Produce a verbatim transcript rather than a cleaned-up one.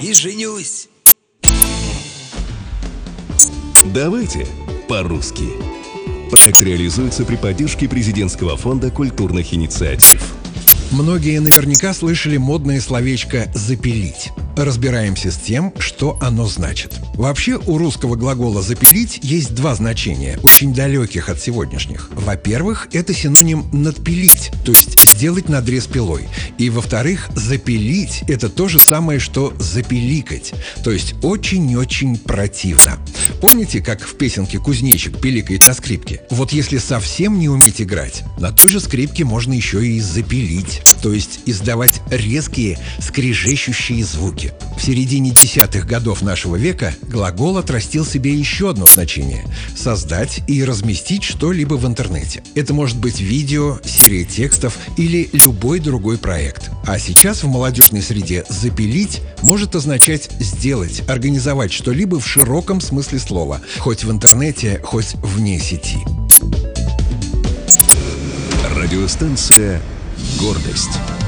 и женюсь. Давайте по-русски. Проект реализуется при поддержке Президентского фонда культурных инициатив. Многие наверняка слышали модное словечко «запилить». Разбираемся с тем, что оно значит. Вообще, у русского глагола «запилить» есть два значения, очень далеких от сегодняшних. Во-первых, это синоним «надпилить», то есть сделать надрез пилой. И во-вторых, «запилить» — это то же самое, что «запиликать», то есть очень-очень противно. Помните, как в песенке кузнечик пиликает на скрипке? Вот если совсем не уметь играть, на той же скрипке можно еще и запилить, то есть издавать резкие, скрежещущие звуки. В середине десятых годов нашего века глагол отрастил себе еще одно значение – создать и разместить что-либо в интернете. Это может быть видео, серия текстов или любой другой проект. А сейчас в молодежной среде «запилить» может означать сделать, организовать что-либо в широком смысле слова, хоть в интернете, хоть вне сети. Радиостанция «Гордость».